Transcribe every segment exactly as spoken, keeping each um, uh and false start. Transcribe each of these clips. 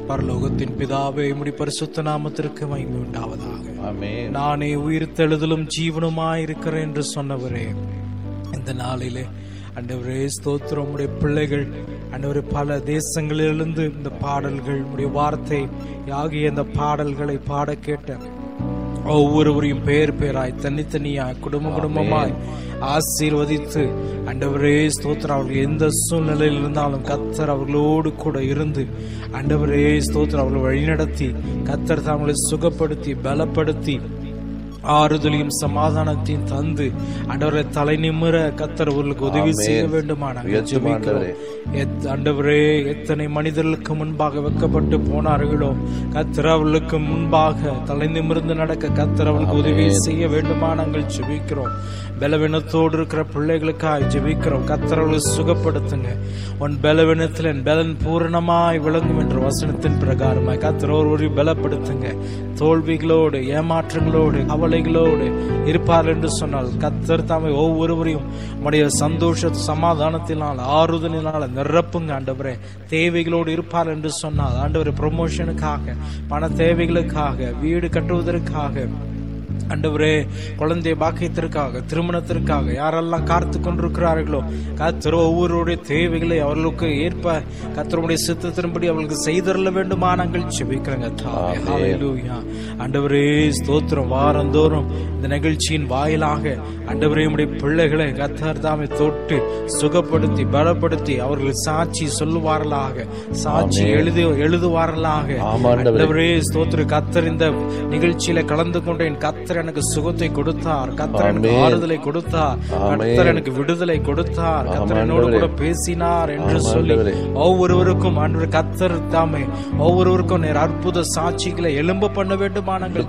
பரலோகத்தின் பிதாவே, உம்முடைய பரிசுத்த நாமத்திற்கு மகிமை உண்டாவதாக. ஆமென். நானே உயிர்த்தெழுதலும் ஜீவனுமாயிருக்கிறேன் என்று சொன்னவரே, இந்த நாளிலே ஆண்டவரே ஸ்தோத்திரம். உம்முடைய பிள்ளைகள் ஆண்டவரே பல தேசங்களிலிருந்து இந்த பாடல்கள், உம்முடைய வார்த்தை ஆகிய இந்த பாடல்களை பாட கேட்ட ஒவ்வொருவரையும் பேர் பேராய் தனித்தனியாய் குடும்ப குடும்பமாய் ஆசீர்வதித்து ஆண்டவரே ஸ்தோத்திரம். அவர்கள் எந்த சூழ்நிலையில் இருந்தாலும் கர்த்தர் அவர்களோடு கூட இருந்து ஆண்டவரே ஸ்தோத்திரம் அவர்களை வழிநடத்தி கர்த்தர் தங்களை சுகப்படுத்தி பலப்படுத்தி ஆறுதலையும் சமாதானத்தையும் தந்து ஆண்டவரை தலை நிமிர கர்த்தர் அவர்களுக்கு உதவி செய்ய வேண்டுமா நாங்கள் ஜெபிக்கிறோம். ஆண்டவரே, எத்தனை மனிதர்களுக்கு முன்பாக வெக்கப்பட்டு போனார்களோ கர்த்தர் அவர்களுக்கு முன்பாக தலை நிமிர்ந்து நடக்க கர்த்தர் அவர்களுக்கு உதவி செய்ய வேண்டுமா நாங்கள் ஜெபிக்கிறோம். பலவீனத்தோடு இருக்கிற பிள்ளைகளுக்காக ஜெபிக்கிறோம். கர்த்தர் அவர்களை சுகப்படுத்துங்க. உன் பலவீனத்தில் என் பலன் பூரணமாய் விளங்கும் என்ற வசனத்தின் பிரகாரமாய் கர்த்தர் ஒருவரை பலப்படுத்துங்க. தோல்விகளோடு ஏமாற்றங்களோடு அவளைகளோடு இருப்பார் என்று சொன்னால் கர்த்தர் தாமே ஒவ்வொருவரையும் உம்முடைய சந்தோஷ சமாதானத்தினால் ஆறுதலினால் நிரப்புங்க. ஆண்டவரே, தேவைகளோடு இருப்பார் என்று சொன்னால் ஆண்டவரே ப்ரமோஷனுக்காக, பண தேவைகளுக்காக, வீடு கட்டுவதற்காக, ஆண்டவரே குழந்தை பாக்கியத்திற்காக, திருமணத்திற்காக யாரெல்லாம் காத்து கொண்டிருக்கிறார்களோ கர்த்தர் ஒவ்வொருடைய தேவைகளை அவர்களுக்கு ஏற்ப கர்த்தருடைய சித்தத்தின்படி அவர்களுக்கு செய்தரல வேண்டுமா நாங்கள் ஜெபிக்கிறோங்க. ஆண்டவரே ஸ்தோத்திரம். வாரந்தோறும் இந்த நிகழ்ச்சியின் வாயிலாக ஆண்டவரே உம்முடைய பிள்ளைகளை கர்த்தர் தாமே தொட்டு சுகப்படுத்தி பலப்படுத்தி அவர்கள் சாட்சி சொல்லுவார்களாக, சாட்சி எழுதி எழுதுவார்களாக. ஆண்டவரே ஸ்தோத்திரம். கர்த்தர் இந்த நிகழ்ச்சியில கலந்து கொண்டேன், கர்த்தர் எனக்கு சுகத்தை கொடுத்தார், கர்த்தர் எனக்கு ஆறுதலை கொடுத்தார், கர்த்தர் எனக்கு விடுதலை கொடுத்தார், கர்த்தர் என்னோடு கூட பேசினார் என்று சொல்லி ஒவ்வொருவருக்கும் ஆண்டவர் கர்த்தர் தாமே ஒவ்வொருவருக்கும் நேர் அற்புத சாட்சிகளை எழும்ப பண்ண வேண்டுமா நாங்கள்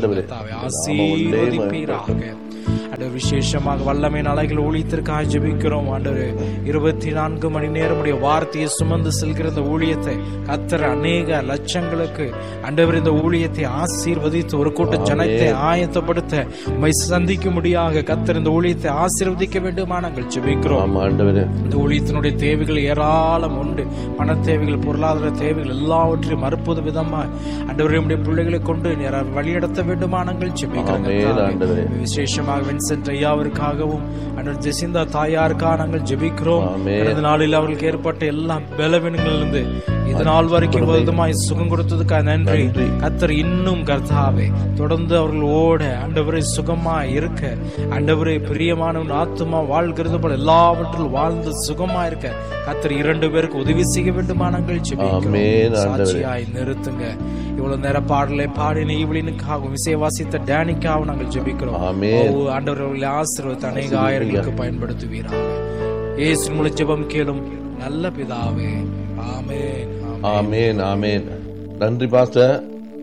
ஆசீர்வதிப்பீராக. விசேஷமாக வல்லமை அலைகள் ஊழியத்திற்காக ஜெபிக்கிறோம். ஆண்டவரே, இருபத்தி நான்கு மணி நேரம் வார்த்தையை சுமந்து செல்கிற இந்த ஊழியத்தை கர்த்தர் அநேக லட்சங்களுக்கு ஆண்டவர் இந்த ஊழியத்தை ஆசீர்வதித்து ஒரு கூட்ட ஜனத்தை ஆயத்தப்படுத்த உம்மை சந்திக்க முடியாக கர்த்தர் இந்த ஊழியத்தை ஆசீர்வதிக்க வேண்டுமா நாங்கள் ஜெபிக்கிறோம். இந்த ஊழியத்தினுடைய தேவைகள் ஏராளம் உண்டு. பண தேவைகள், பொருளாதார தேவைகள் எல்லாவற்றையும் அற்புத விதமாக ஆண்டவரே உம்முடைய பிள்ளைகளை கொண்டு வழிநடத்த வேண்டுமா நாங்கள் ஜெபிக்கிறோம். விசேஷமாக வின்சென்ட் ஐயாவிற்காகவும் அண்ணன் ஜெசிந்தா தாயாருக்காக நாங்கள் ஜெபிக்கிறோம். இந்த நாளில் அவர்களுக்கு ஏற்பட்ட எல்லா பலவீனங்களிலிருந்து இது நாள் வரைக்கும் விதமாய் சுகம் கொடுத்ததுக்காக நன்றி. கர்த்தர் இன்னும் கர்த்தாவே தொடர்ந்து அவர்கள் ஓட ஆண்டவரை சுகமாய் இருக்க, ஆண்டவரை பிரியமானவன் ஆத்துமா வாழ்கிறது போல எல்லாவற்றிலும் வாழ்ந்து சுகமா இருக்க கர்த்தர் இரண்டு பேருக்கு உதவி செய்ய வேண்டுமா நாங்கள் ஜெபிக்கிறோம். சாட்சியாய் நிறுத்துங்க. இவ்வளவு நேர பாடலை பாடின ஈவலினுக்காகவும் இசை வாசித்த டேனிக்காகவும் நாங்கள் ஜெபிக்கிறோம். ஆண்டவர்களை ஆசீர்வதித்து அநேக ஆயிரங்களுக்கு பயன்படுத்துவீராக. இயேசு மூலம் ஜெபம் கேளும் நல்ல பிதாவே. ஆமென், ஆமென், ஆமென். நன்றி பாஸ்டர்.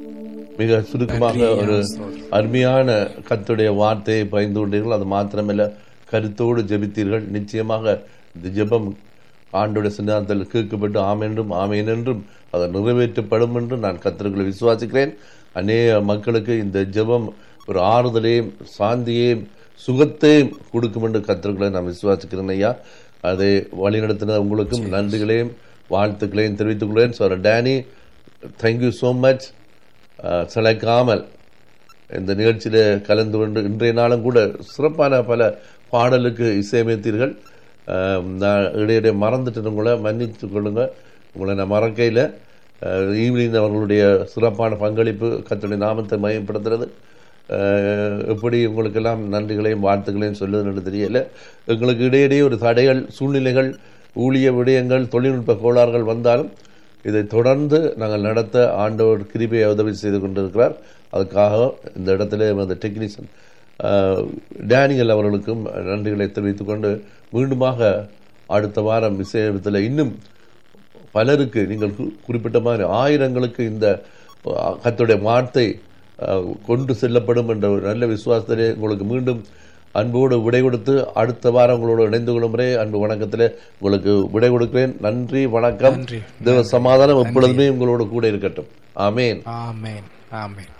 மிக சுருக்கமாக ஒரு அருமையான கர்த்தருடைய வார்த்தையை பகிர்ந்து கொண்டீர்கள். அது மாத்திரமல்ல, கருத்தோடு ஜெபித்தீர்கள். நிச்சயமாக இந்த ஜெபம் ஆண்டோட சின்னாத்தில் கேட்கப்பட்டு ஆமென்றும் ஆமேன் என்றும் அது நிறைவேற்றப்படும் என்று நான் கர்த்தர்களை விசுவாசிக்கிறேன். அநேக மக்களுக்கு இந்த ஜெபம் ஒரு ஆறுதலையும் சாந்தியையும் சுகத்தையும் கொடுக்கும் என்று கர்த்தர்களை நான் விசுவாசிக்கிறேன். ஐயா, அதை வழிநடத்தின உங்களுக்கும் நன்றிகளையும் வாழ்த்துக்களையும் தெரிவித்துக் கொள்கிறேன். Sir Danny, thank you so much. சிலைக்காமல் இந்த நிகழ்ச்சியில் கலந்து கொண்டு இன்றைய நாளும் கூட சிறப்பான பல பாடலுக்கு இசையமைத்தீர்கள். நான் இடையிடையே மறந்துட்டு உங்களை மன்னித்து கொள்ளுங்க. உங்களை நான் மறக்கையில் ஈவினிங் அவர்களுடைய சிறப்பான பங்களிப்பு கர்த்தருடைய நாமத்தை மையப்படுத்துறது. எப்படி உங்களுக்கெல்லாம் நன்றிகளையும் வாழ்த்துக்களையும் சொல்லுதுன்னு தெரியல. எங்களுக்கு இடையிடையே ஒரு தடைகள், சூழ்நிலைகள், ஊழிய விடயங்கள், தொழில்நுட்ப கோளாறுகள் வந்தாலும் இதை தொடர்ந்து நாங்கள் நடத்த ஆண்டவர் கிருபையை உதவி செய்து கொண்டிருக்கிறார். அதுக்காக இந்த இடத்துல அந்த டெக்னீஷியன் டேனியல் அவர்களுக்கும் நன்றிகளை தெரிவித்துக் கொண்டு மீண்டுமாக அடுத்த வாரம் விஷயத்தில் இன்னும் பலருக்கு நீங்கள் குறிப்பிட்ட மாதிரி ஆயிரங்களுக்கு இந்த கர்த்தருடைய வார்த்தை கொண்டு செல்லப்படும் என்ற ஒரு நல்ல விசுவாசத்திலே உங்களுக்கு மீண்டும் அன்போடு விடை கொடுத்து அடுத்த வாரம் உங்களோடு இணைந்து கொள்ளும் முறை அன்பு வணக்கத்தில் உங்களுக்கு விடை கொடுக்கிறேன். நன்றி, வணக்கம். தேவ சமாதானம் எப்பொழுதுமே உங்களோடு கூட இருக்கட்டும். ஆமேன், ஆமேன், ஆமேன்.